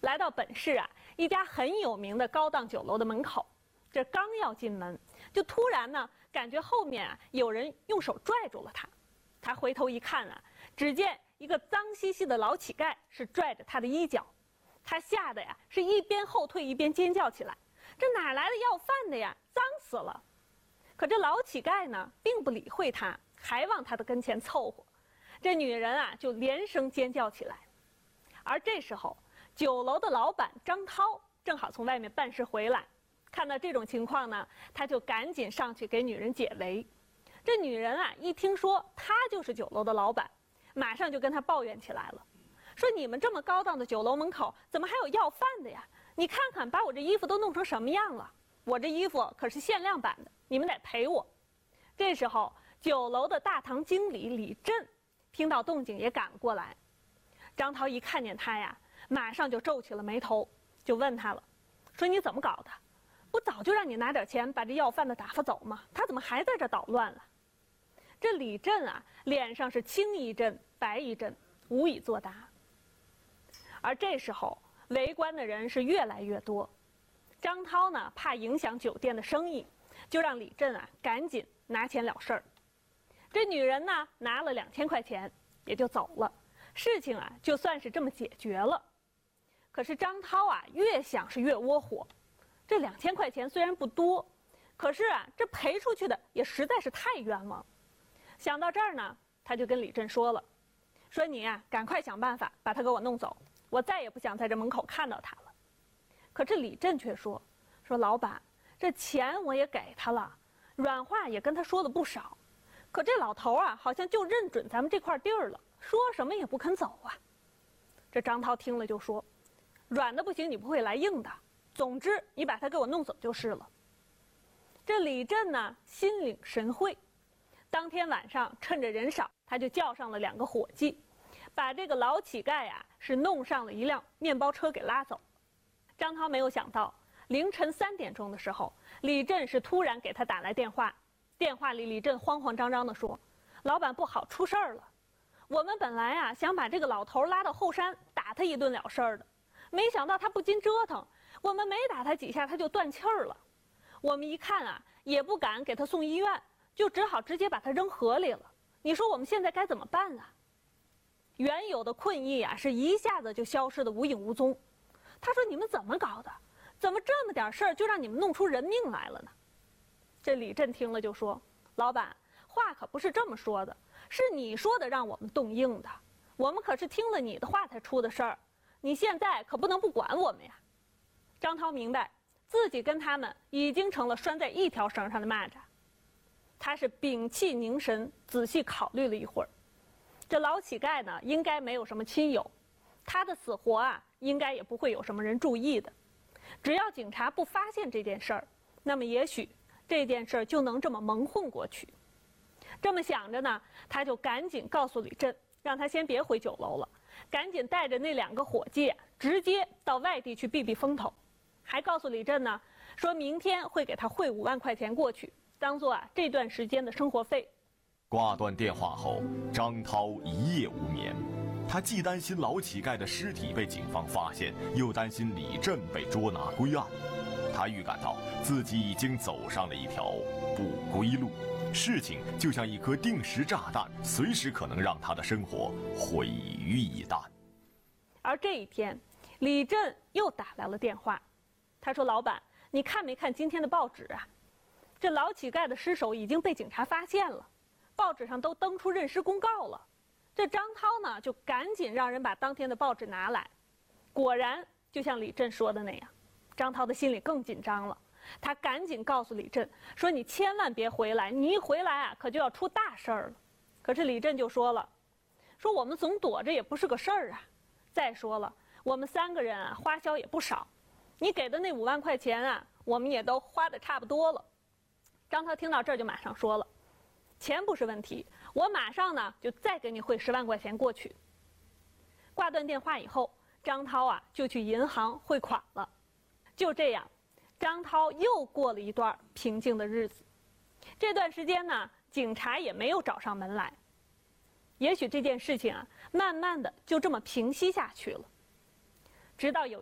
来到本市啊一家很有名的高档酒楼的门口。这刚要进门，就突然呢感觉后面啊有人用手拽住了他。他回头一看啊，只见一个脏兮兮的老乞丐是拽着他的衣角。他吓得呀是一边后退一边尖叫起来：“这哪来的要饭的呀？脏死了！”可这老乞丐呢并不理会他，还往他的跟前凑合。这女人啊就连声尖叫起来。而这时候酒楼的老板张涛正好从外面办事回来，看到这种情况呢，他就赶紧上去给女人解围。这女人啊一听说他就是酒楼的老板，马上就跟他抱怨起来了，说你们这么高档的酒楼门口怎么还有要饭的呀？你看看把我这衣服都弄成什么样了，我这衣服可是限量版的，你们得赔我。这时候酒楼的大堂经理李振听到动静也赶过来。张涛一看见他呀，马上就皱起了眉头，就问他了，说你怎么搞的？不早就让你拿点钱把这要饭的打发走吗？他怎么还在这捣乱了？这李振啊脸上是青一阵白一阵，无以作答。而这时候围观的人是越来越多，张涛呢怕影响酒店的生意，就让李振啊赶紧拿钱了事儿。这女人呢拿了2000块钱也就走了，事情啊就算是这么解决了。可是张涛啊越想是越窝火，这2000块钱虽然不多，可是啊这赔出去的也实在是太冤枉。想到这儿呢，他就跟李振说了，说你啊赶快想办法把他给我弄走，我再也不想在这门口看到他了。可这李振却说老板，这钱我也给他了，软话也跟他说了不少，可这老头啊好像就认准咱们这块地儿了，说什么也不肯走啊。这张涛听了就说，软的不行你不会来硬的，总之你把他给我弄走就是了。这李振呢心领神会，当天晚上趁着人少，他就叫上了2个伙计，把这个老乞丐啊是弄上了一辆面包车给拉走。张涛没有想到凌晨3点钟的时候，李振是突然给他打来电话，电话里李振慌慌张张地说，老板不好，出事儿了，我们本来啊想把这个老头拉到后山打他一顿了事儿的，没想到他不禁折腾，我们没打他几下他就断气儿了，我们一看啊也不敢给他送医院，就只好直接把他扔河里了，你说我们现在该怎么办啊？原有的困意啊是一下子就消失得无影无踪。他说你们怎么搞的？怎么这么点事儿就让你们弄出人命来了呢？这李振听了就说，老板，话可不是这么说的，是你说的让我们动硬的，我们可是听了你的话才出的事儿，你现在可不能不管我们呀。张涛明白自己跟他们已经成了拴在一条绳上的蚂蚱，他是屏气凝神，仔细考虑了一会儿。这老乞丐呢应该没有什么亲友，他的死活啊应该也不会有什么人注意的，只要警察不发现这件事儿，那么也许这件事儿就能这么蒙混过去。这么想着呢，他就赶紧告诉李振，让他先别回酒楼了，赶紧带着那2个伙计直接到外地去避避风头，还告诉李振呢，说明天会给他汇5万块钱过去，当做这段时间的生活费。 挂断电话后，张涛一夜无眠，他既担心老乞丐的尸体被警方发现，又担心李振被捉拿归案。他预感到自己已经走上了一条不归路，事情就像一颗定时炸弹，随时可能让他的生活毁于一旦。 而这一天，李振又打来了电话，他说，老板，你看没看今天的报纸啊？这老乞丐的尸首已经被警察发现了，报纸上都登出认尸公告了。这张涛呢就赶紧让人把当天的报纸拿来，果然就像李振说的那样，张涛的心里更紧张了，他赶紧告诉李振说，你千万别回来，你一回来啊可就要出大事儿了。可是李振就说了，说我们总躲着也不是个事儿啊，再说了我们3个人啊花销也不少，你给的那5万块钱啊我们也都花得差不多了。张涛听到这儿就马上说了，钱不是问题，我马上呢就再给你汇10万块钱过去。挂断电话以后，张涛啊就去银行汇款了。就这样，张涛又过了一段平静的日子。这段时间呢，警察也没有找上门来。也许这件事情啊，慢慢的就这么平息下去了。直到有